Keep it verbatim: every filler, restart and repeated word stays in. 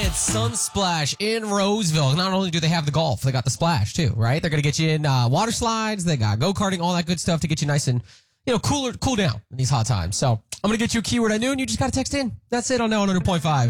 at Sunsplash in Roseville. Not only do they have the golf, they got the splash too, right? They're going to get you in uh, water slides. They got go-karting, all that good stuff to get you nice and, you know, cooler, cool down in these hot times. So I'm going to get you a keyword at noon. You just got to text in. That's it on now one hundred point five.